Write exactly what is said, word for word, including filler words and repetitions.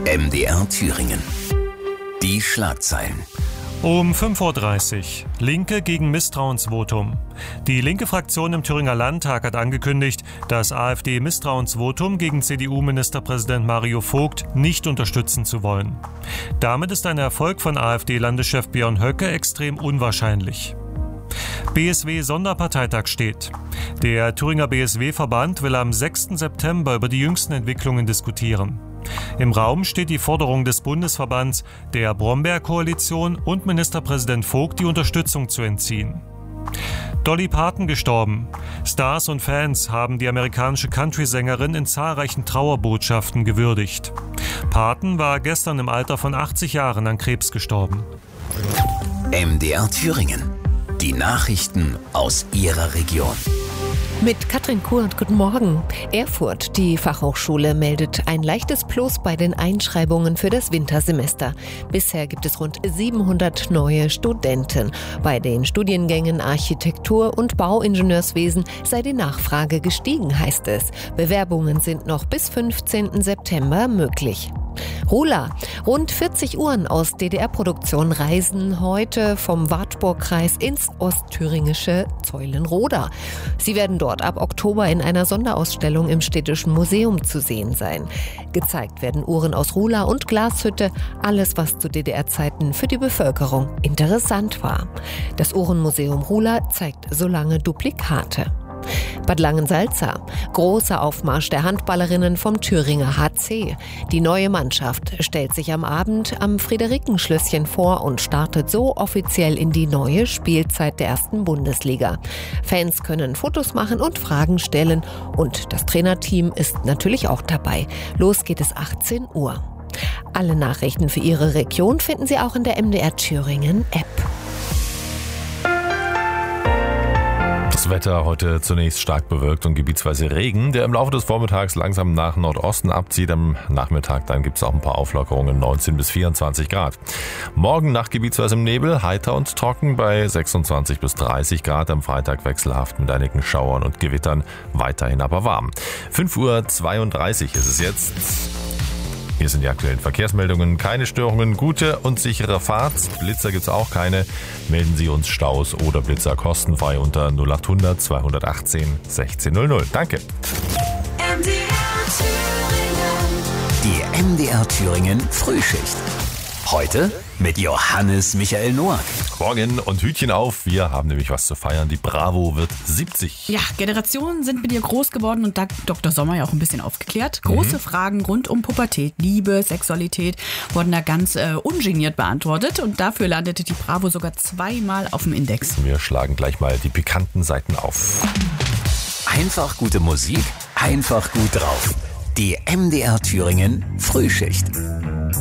M D R Thüringen. Die Schlagzeilen. Um fünf Uhr dreißig. Linke gegen Misstrauensvotum. Die linke Fraktion im Thüringer Landtag hat angekündigt, das AfD-Misstrauensvotum gegen C D U-Ministerpräsident Mario Vogt nicht unterstützen zu wollen. Damit ist ein Erfolg von AfD-Landeschef Björn Höcke extrem unwahrscheinlich. B S W-Sonderparteitag steht. Der Thüringer B S W-Verband will am sechsten September über die jüngsten Entwicklungen diskutieren. Im Raum steht die Forderung des Bundesverbands, der Brombeer-Koalition und Ministerpräsident Vogt die Unterstützung zu entziehen. Dolly Parton gestorben. Stars und Fans haben die amerikanische Country-Sängerin in zahlreichen Trauerbotschaften gewürdigt. Parton war gestern im Alter von achtzig Jahren an Krebs gestorben. M D R Thüringen. Die Nachrichten aus Ihrer Region. Mit Katrin Kurt, guten Morgen. Erfurt, die Fachhochschule, meldet ein leichtes Plus bei den Einschreibungen für das Wintersemester. Bisher gibt es rund siebenhundert neue Studenten. Bei den Studiengängen Architektur und Bauingenieurswesen sei die Nachfrage gestiegen, heißt es. Bewerbungen sind noch bis fünfzehnten September möglich. Rula. Rund vierzig Uhren aus D D R-Produktion reisen heute vom Wartburgkreis ins ostthüringische Zeulenroda. Sie werden dort ab Oktober in einer Sonderausstellung im Städtischen Museum zu sehen sein. Gezeigt werden Uhren aus Rula und Glashütte, alles was zu D D R-Zeiten für die Bevölkerung interessant war. Das Uhrenmuseum Rula zeigt so lange Duplikate. Bad Langensalza. Großer Aufmarsch der Handballerinnen vom Thüringer H C. Die neue Mannschaft stellt sich am Abend am Friederikenschlösschen vor und startet so offiziell in die neue Spielzeit der ersten Bundesliga. Fans können Fotos machen und Fragen stellen und das Trainerteam ist natürlich auch dabei. Los geht es achtzehn Uhr. Alle Nachrichten für Ihre Region finden Sie auch in der M D R Thüringen App. Das Wetter heute zunächst stark bewölkt und gebietsweise Regen, der im Laufe des Vormittags langsam nach Nordosten abzieht. Am Nachmittag dann gibt es auch ein paar Auflockerungen, neunzehn bis vierundzwanzig Grad. Morgen Nacht gebietsweise im Nebel, heiter und trocken bei sechsundzwanzig bis dreißig Grad. Am Freitag wechselhaft mit einigen Schauern und Gewittern, weiterhin aber warm. fünf Uhr zweiunddreißig ist es jetzt. Hier sind die aktuellen Verkehrsmeldungen. Keine Störungen, gute und sichere Fahrt. Blitzer gibt's auch keine. Melden Sie uns Staus oder Blitzer kostenfrei unter null acht hundert zweihundertachtzehn sechzehn null null. Danke. M D R Thüringen. Die M D R Thüringen Frühschicht. Heute mit Johannes Michael Noack. Morgen und Hütchen auf, wir haben nämlich was zu feiern. Die Bravo wird siebzig. Ja, Generationen sind mit ihr groß geworden und da Doktor Sommer ja auch ein bisschen aufgeklärt. Große mhm. Fragen rund um Pubertät, Liebe, Sexualität wurden da ganz äh, ungeniert beantwortet und dafür landete die Bravo sogar zweimal auf dem Index. Wir schlagen gleich mal die pikanten Seiten auf. Einfach gute Musik, einfach gut drauf. Die M D R Thüringen Frühschicht.